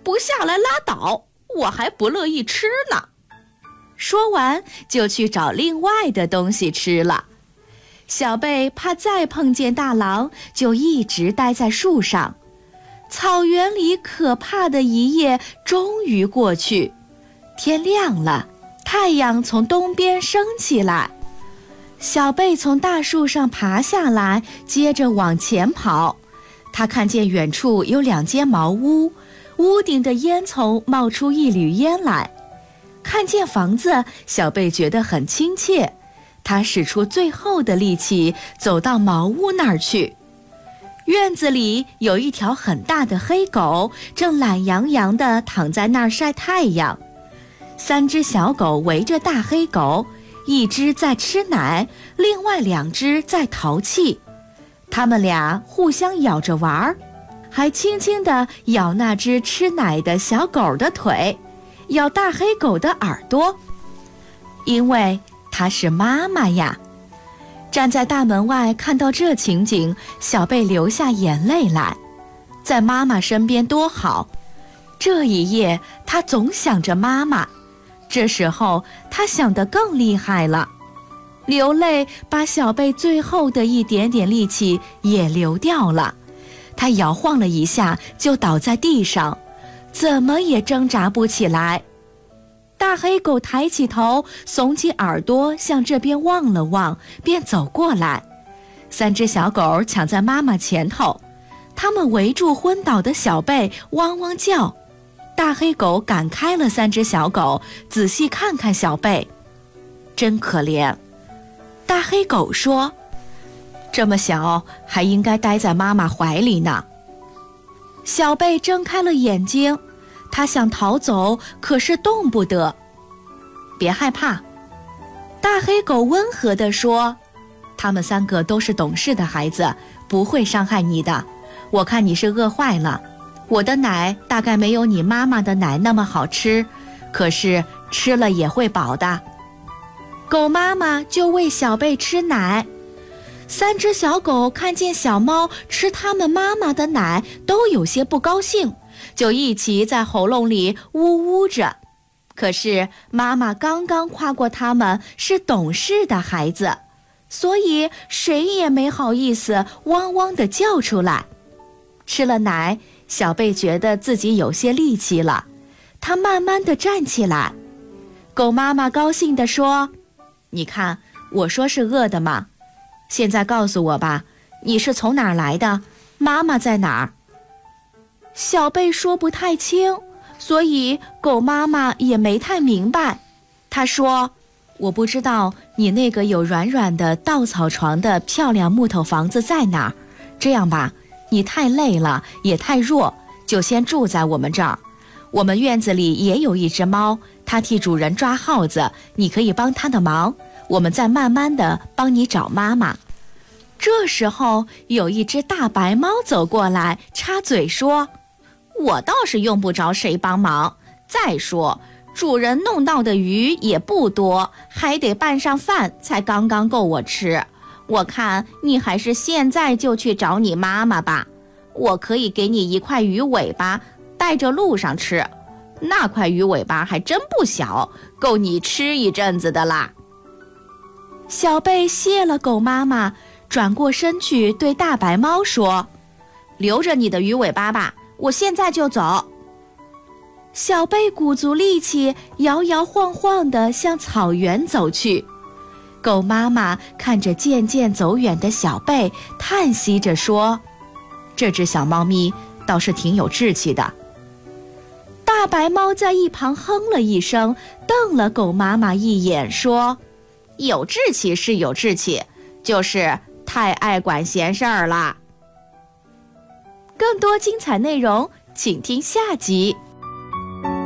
不下来拉倒，我还不乐意吃呢。说完就去找另外的东西吃了。小贝怕再碰见大狼，就一直待在树上。草原里可怕的一夜终于过去，天亮了，太阳从东边升起来。小贝从大树上爬下来，接着往前跑。他看见远处有2间茅屋，屋顶的烟囱冒出一缕烟来。看见房子，小贝觉得很亲切，他使出最后的力气走到茅屋那儿去。院子里有一条很大的黑狗，正懒洋洋地躺在那儿晒太阳。3只小狗围着大黑狗，一只在吃奶，另外2只在淘气。它们俩互相咬着玩，还轻轻地咬那只吃奶的小狗的腿，咬大黑狗的耳朵，因为它是妈妈呀。站在大门外看到这情景，小贝流下眼泪来。在妈妈身边多好，这一夜他总想着妈妈。这时候他想得更厉害了，流泪把小贝最后的一点点力气也流掉了。他摇晃了一下就倒在地上，怎么也挣扎不起来。大黑狗抬起头，耸起耳朵向这边望了望，便走过来。3只小狗抢在妈妈前头，它们围住昏倒的小贝，汪汪叫。大黑狗赶开了3只小狗，仔细看看小贝，真可怜。大黑狗说：“这么小，还应该待在妈妈怀里呢。”小贝睁开了眼睛，他想逃走，可是动不得。别害怕，大黑狗温和地说，他们3个都是懂事的孩子，不会伤害你的。我看你是饿坏了，我的奶大概没有你妈妈的奶那么好吃，可是吃了也会饱的。狗妈妈就喂小贝吃奶。3只小狗看见小猫吃它们妈妈的奶，都有些不高兴，就一起在喉咙里呜呜着。可是妈妈刚刚夸过它们是懂事的孩子，所以谁也没好意思汪汪地叫出来。吃了奶，小贝觉得自己有些力气了，他慢慢地站起来。狗妈妈高兴地说：“你看，我说是饿的吗？现在告诉我吧，你是从哪儿来的？妈妈在哪儿？”小贝说不太清，所以狗妈妈也没太明白。她说：“我不知道你那个有软软的稻草床的漂亮木头房子在哪儿。这样吧，你太累了，也太弱，就先住在我们这儿。我们院子里也有一只猫，它替主人抓耗子，你可以帮它的忙，我们再慢慢的帮你找妈妈。”这时候有一只大白猫走过来，插嘴说：“我倒是用不着谁帮忙，再说主人弄到的鱼也不多，还得拌上饭才刚刚够我吃。我看你还是现在就去找你妈妈吧，我可以给你1块鱼尾巴，带着路上吃。那块鱼尾巴还真不小，够你吃一阵子的啦。”小贝谢了狗妈妈，转过身去对大白猫说：“留着你的鱼尾巴吧，我现在就走。”小贝鼓足力气，摇摇晃晃地向草原走去。狗妈妈看着渐渐走远的小贝，叹息着说：“这只小猫咪倒是挺有志气的。”大白猫在一旁哼了一声，瞪了狗妈妈一眼，说：“有志气是有志气，就是太爱管闲事儿了。”更多精彩内容，请听下集。